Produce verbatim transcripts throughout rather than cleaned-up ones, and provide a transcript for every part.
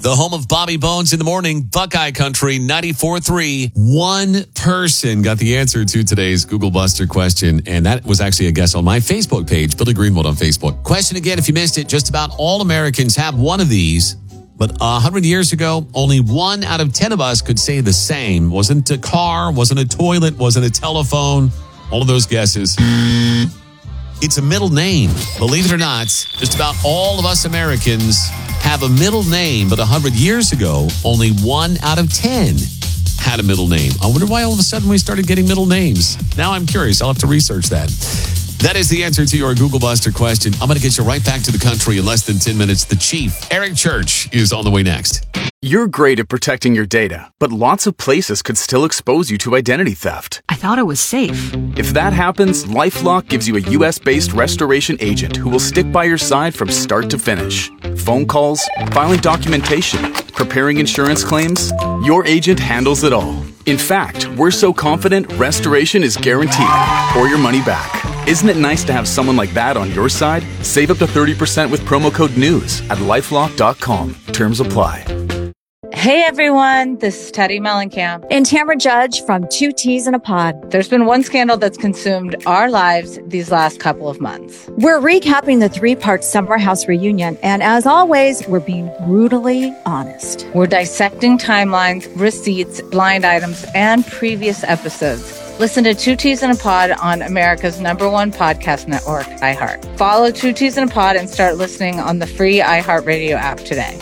the home of Bobby Bones in the morning, Buckeye Country, ninety-four point three. One person got the answer to today's Google Buster question, and that was actually a guess on my Facebook page, Billy Greenwood on Facebook. Question again, if you missed it, just about all Americans have one of these, but one hundred years ago, only one out of ten of us could say the same. Wasn't a car, wasn't a toilet, wasn't a telephone, all of those guesses. It's a middle name. Believe it or not, just about all of us Americans have a middle name, but one hundred years ago, only one out of ten had a middle name. I wonder why all of a sudden we started getting middle names. Now I'm curious. I'll have to research that. That is the answer to your Google Buster question. I'm going to get you right back to the country in less than ten minutes. The Chief, Eric Church, is on the way next. You're great at protecting your data, but lots of places could still expose you to identity theft. I thought it was safe. If that happens, LifeLock gives you a U S-based restoration agent who will stick by your side from start to finish. Phone calls, filing documentation, preparing insurance claims, your agent handles it all. In fact, we're so confident restoration is guaranteed or your money back. Isn't it nice to have someone like that on your side? Save up to thirty percent with promo code NEWS at lifelock dot com. Terms apply. Hey everyone, this is Teddy Mellencamp and Tamara Judge from Two Teas in a Pod. There's been one scandal that's consumed our lives these last couple of months. We're recapping the three-part Summer House reunion, and as always, we're being brutally honest. We're dissecting timelines, receipts, blind items, and previous episodes. Listen to Two Teas in a Pod on America's number one podcast network, iHeart. Follow Two Teas in a Pod and start listening on the free iHeartRadio app today.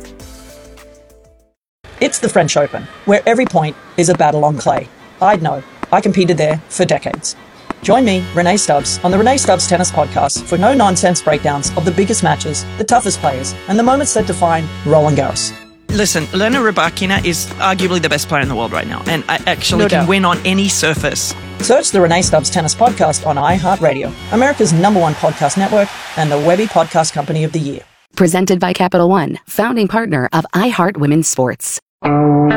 It's the French Open, where every point is a battle on clay. I'd know. I competed there for decades. Join me, Renee Stubbs, on the Renee Stubbs Tennis Podcast for no-nonsense breakdowns of the biggest matches, the toughest players, and the moments that define Roland Garros. Listen, Elena Rybakina is arguably the best player in the world right now, and I actually No can doubt. win on any surface. Search the Renee Stubbs Tennis Podcast on iHeartRadio, America's number one podcast network, and the Webby Podcast Company of the Year. Presented by Capital One, founding partner of iHeart Women's Sports.